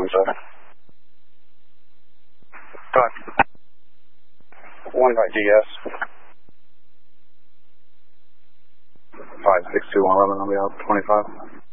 17. Go ahead. 1 by DS. 56211, I'll be out 25.